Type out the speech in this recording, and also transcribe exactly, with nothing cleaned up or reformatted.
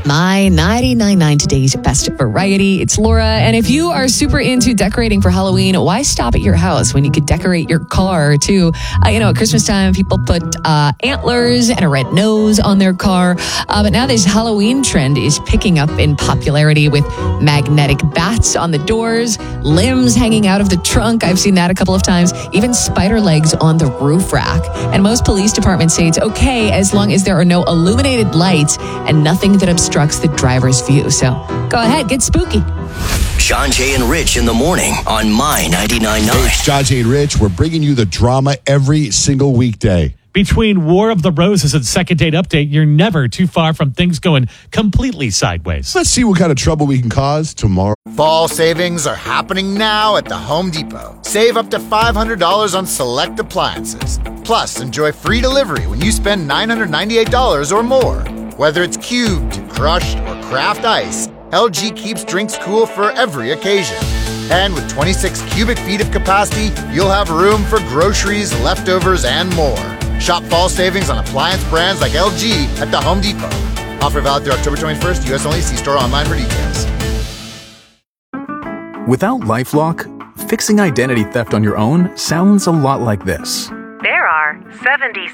My ninety-nine point nine today's best variety. It's Laura. And if you are super into decorating for Halloween, why stop at your house when you could decorate your car too? Uh, you know, at Christmas time, people put uh, antlers and a red nose on their car. Uh, but now this Halloween trend is picking up in popularity with magnetic bats on the doors, limbs hanging out of the trunk. I've seen that a couple of times. Even spider legs on the roof rack. And most police departments say it's okay as long as there are no illuminated lights and nothing that obstructs the driver's view. So go ahead, get spooky. John, Jay, and Rich in the morning on My ninety-nine point nine. Hey, it's John, Jay, and Rich. We're bringing you the drama every single weekday. Between War of the Roses and Second Date Update, you're never too far from things going completely sideways. Let's see what kind of trouble we can cause tomorrow. Fall savings are happening now at the Home Depot. Save up to five hundred dollars on select appliances. Plus, enjoy free delivery when you spend nine hundred ninety-eight dollars or more. Whether it's cubed, crushed, or craft ice, L G keeps drinks cool for every occasion. And with twenty-six cubic feet of capacity, you'll have room for groceries, leftovers, and more. Shop fall savings on appliance brands like L G at the Home Depot. Offer valid through October twenty-first, U S only. See store online for details. Without LifeLock, fixing identity theft on your own sounds a lot like this. There are seventy